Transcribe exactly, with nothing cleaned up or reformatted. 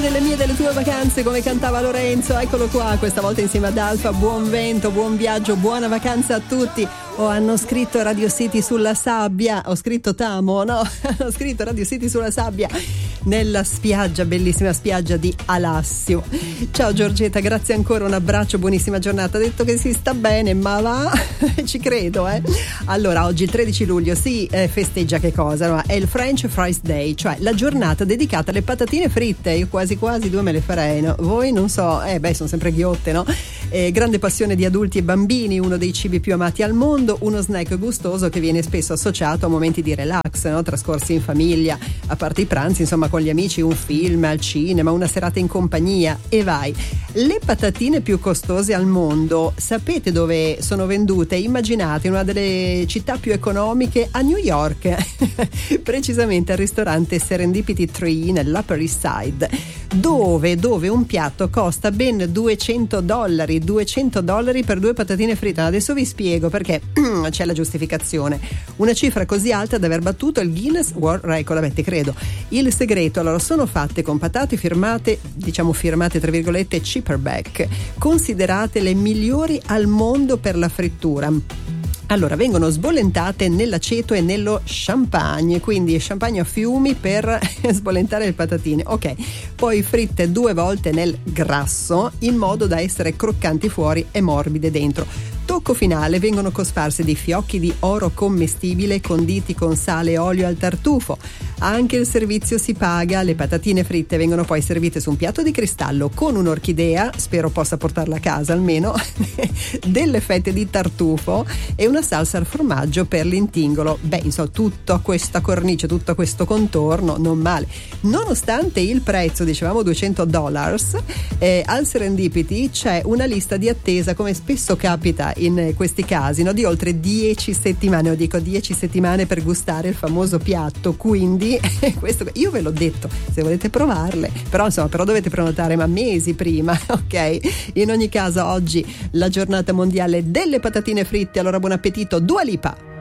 delle mie, delle tue vacanze, come cantava Lorenzo. Eccolo qua, questa volta insieme ad Alfa. Buon vento, buon viaggio, buona vacanza a tutti. Oh, hanno scritto Radio City sulla sabbia. Ho scritto Tamo, no? Hanno scritto Radio City sulla sabbia nella spiaggia, bellissima spiaggia di Alassio. Ciao Giorgetta, grazie ancora, un abbraccio, buonissima giornata. Ha detto che si sta bene, ma va, ci credo, eh. Allora, oggi il tredici luglio si eh, festeggia che cosa? No? È il French Fries Day, cioè la giornata dedicata alle patatine fritte. Io quasi quasi due me le farei, no? Voi non so, eh beh, sono sempre ghiotte, no? Eh, grande passione di adulti e bambini, uno dei cibi più amati al mondo, uno snack gustoso che viene spesso associato a momenti di relax, no? Trascorsi in famiglia, a parte i pranzi, insomma, con gli amici, un film al cinema, una serata in compagnia e vai. Le patatine più costose al mondo, sapete dove sono vendute? Immaginate, in una delle città più economiche, a New York, precisamente al ristorante Serendipity Tree nell'Upper East Side, dove, dove un piatto costa ben duecento dollari, duecento dollari per due patatine fritte. Adesso vi spiego perché c'è la giustificazione. Una cifra così alta da aver battuto il Guinness World Record, avete credo. Il segreto, allora, sono fatte con patate firmate, diciamo firmate tra virgolette chipperback, considerate le migliori al mondo per la frittura. Allora, vengono sbollentate nell'aceto e nello champagne, quindi champagne a fiumi per sbollentare le patatine, ok, poi fritte due volte nel grasso in modo da essere croccanti fuori e morbide dentro. Tocco finale, vengono cosparse di fiocchi di oro commestibile conditi con sale e olio al tartufo. Anche il servizio si paga, le patatine fritte vengono poi servite su un piatto di cristallo con un'orchidea, spero possa portarla a casa almeno, delle fette di tartufo e una salsa al formaggio per l'intingolo. Beh, insomma, tutta questa cornice, tutto questo contorno, non male. Nonostante il prezzo, dicevamo duecento dollars, eh, al Serendipity c'è una lista di attesa, come spesso capita in questi casi, no? Di oltre dieci settimane, o dico dieci settimane per gustare il famoso piatto, quindi questo io ve l'ho detto, se volete provarle, però insomma, però dovete prenotare ma mesi prima, ok? In ogni caso oggi la giornata mondiale delle patatine fritte, allora buon appetito, Dua Lipa.